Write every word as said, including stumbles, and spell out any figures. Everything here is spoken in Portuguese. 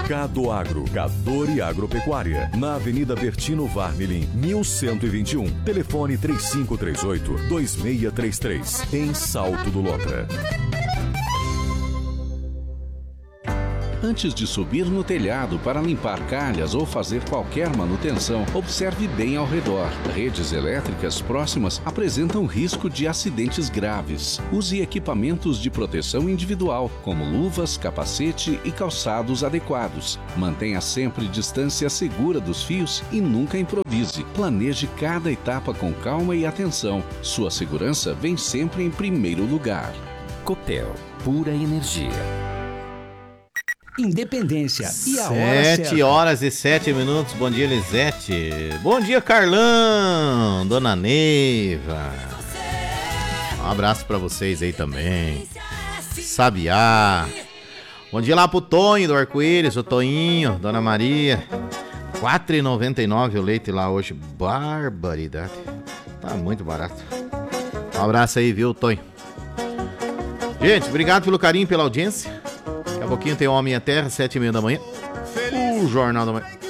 Cadoagro, Cador e Agropecuária, na Avenida Bertino Varmelin, mil cento e vinte e um. Telefone três cinco três oito, dois seis três três, em Salto do Lontra. Antes de subir no telhado para limpar calhas ou fazer qualquer manutenção, observe bem ao redor. Redes elétricas próximas apresentam risco de acidentes graves. Use equipamentos de proteção individual, como luvas, capacete e calçados adequados. Mantenha sempre distância segura dos fios e nunca improvise. Planeje cada etapa com calma e atenção. Sua segurança vem sempre em primeiro lugar. Copel, pura energia. Independência e a hora Sete certa. horas e sete minutos. Bom dia, Elisete. Bom dia, Carlão. Dona Neiva. Um abraço pra vocês aí também. Sabiá. Bom dia lá pro Tonho do Arco-Íris, o Toinho, Dona Maria. quatro reais e noventa e nove centavos o leite lá hoje. Barbaridade. Tá muito barato. Um abraço aí, viu, Tonho? Gente, obrigado pelo carinho, pela audiência. Daqui a pouquinho tem Homem à Terra, sete e meia da manhã. O Jornal da Manhã.